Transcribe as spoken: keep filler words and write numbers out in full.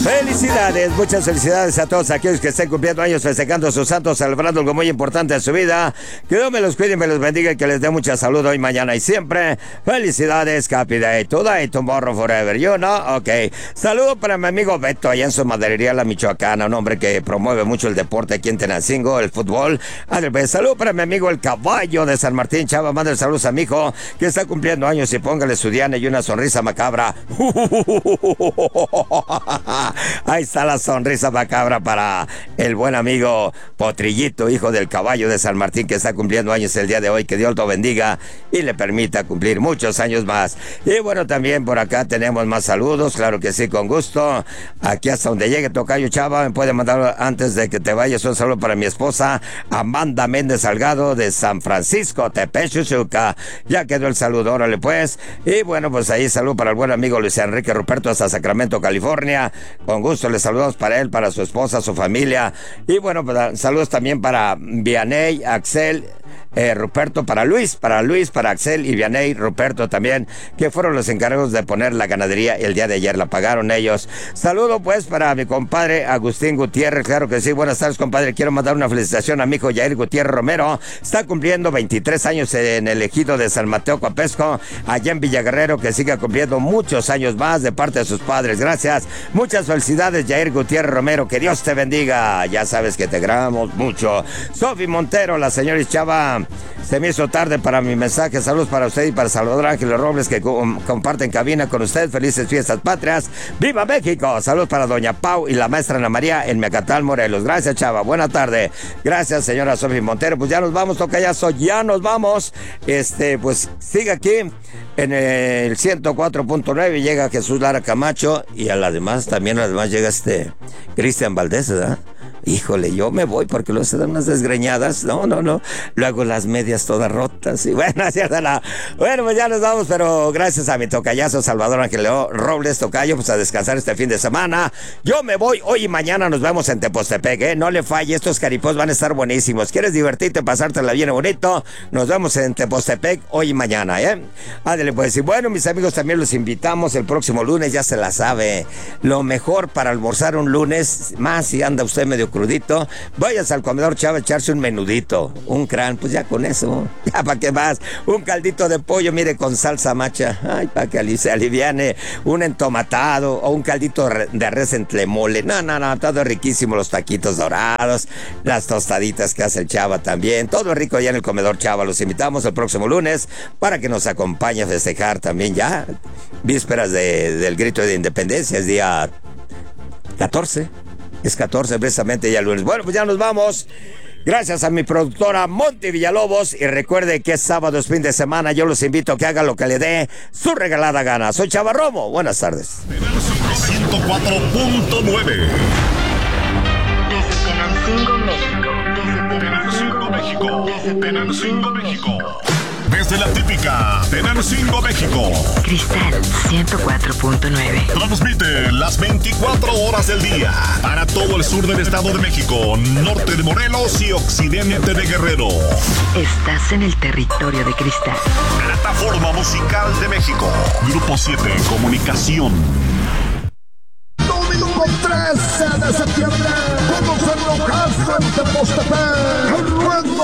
Felicidades, muchas felicidades a todos aquellos que estén cumpliendo años, festejando sus santos, celebrando algo muy importante en su vida. Que Dios me los cuide y me los bendiga y que les dé mucha salud hoy, mañana y siempre. Felicidades, happy day today, tomorrow, forever, you know, ok. Saludo para mi amigo Beto allá en su maderería La Michoacana, un hombre que promueve mucho el deporte aquí en Tenancingo, el fútbol. Saludo para mi amigo El Caballo de San Martín, Chava, manda saludos a mi hijo que está cumpliendo años y póngale su diana y una sonrisa macabra. Ahí está la sonrisa macabra para el buen amigo Potrillito, hijo del Caballo de San Martín, que está cumpliendo años el día de hoy. Que Dios lo bendiga y le permita cumplir muchos años más. Y bueno, también por acá tenemos más saludos, claro que sí, con gusto. Aquí hasta donde llegue Tocayo Chava, me puede mandar antes de que te vayas un saludo para mi esposa Amanda Méndez Salgado de San Francisco, Tepechuchuca. Ya quedó el saludo, órale pues. Y bueno, pues ahí saludo para el buen amigo Luis Enrique Ruperto hasta Sacramento, California. Con gusto les saludamos para él, para su esposa, su familia. Y bueno, pues saludos también para Vianey, Axel, eh, Ruperto, para Luis, para Luis, para Axel y Vianey, Ruperto también, que fueron los encargados de poner la ganadería el día de ayer, la pagaron ellos. Saludo pues para mi compadre Agustín Gutiérrez, claro que sí, buenas tardes compadre, quiero mandar una felicitación a mi hijo Yair Gutiérrez Romero, está cumpliendo veintitrés años en el ejido de San Mateo Coapesco, allá en Villaguerrero, que siga cumpliendo muchos años más de parte de sus padres, gracias, muchas felicidades Yair Gutiérrez Romero, que Dios te bendiga, ya sabes que te queremos mucho. Sofi Montero, la señora Chava, se me hizo tarde para mi mensaje, saludos para usted y para Salvador Ángeles Robles, que com comparten cabina con usted, felices fiestas patrias, ¡viva México! Saludos para doña Pau y la maestra Ana María en Mecatal, Morelos, gracias Chava, buena tarde, gracias señora Sofi Montero, pues ya nos vamos, tocayazo, ya nos vamos, este, pues sigue aquí en el ciento cuatro punto nueve, llega Jesús Lara Camacho y a las demás, también a las demás llega este Cristian Valdés, ¿verdad? Híjole, yo me voy porque luego se dan unas desgreñadas. No, no, no. Luego las medias todas rotas. Y bueno, cierto, no. Bueno, pues ya nos vamos, pero gracias a mi tocayazo Salvador Ángel Robles, tocayo, pues a descansar este fin de semana. Yo me voy hoy y mañana nos vemos en Tepostepec, ¿eh? No le falle, estos caripós van a estar buenísimos. ¿Quieres divertirte, pasártela bien bonito? Nos vemos en Tepostepec hoy y mañana, ¿eh? Ándale, pues. Y bueno, mis amigos, también los invitamos el próximo lunes, ya se la sabe. Lo mejor para almorzar un lunes, más si anda usted medio crudito, vayas al comedor Chava a echarse un menudito, un crán, pues ya con eso, ya para qué más, un caldito de pollo, mire, con salsa macha, ay, para que se aliviane, un entomatado, o un caldito de res en tlemole, no, no, no, todo riquísimo, los taquitos dorados, las tostaditas que hace el Chava también, todo rico allá en el comedor Chava. Los invitamos el próximo lunes para que nos acompañe a festejar también ya, vísperas de, del grito de independencia, es día catorce. Es catorce precisamente ya el lunes. Bueno, pues ya nos vamos. Gracias a mi productora Monty Villalobos. Y recuerde que es sábado, es fin de semana. Yo los invito a que hagan lo que le dé su regalada gana. Soy Chava Romo. Buenas tardes. ciento cuatro punto nueve. Desde Tenancingo, México. Tenancingo, México. Tenancingo, México. Desde la típica Tenancingo, México. Cristal ciento cuatro punto nueve. Transmite las veinticuatro horas del día para todo el sur del Estado de México, norte de Morelos y occidente de Guerrero. Estás en el territorio de Cristal. Plataforma Musical de México. Grupo siete Comunicación. Domingo trece de septiembre, como se lo en Tepostepec, el ruedo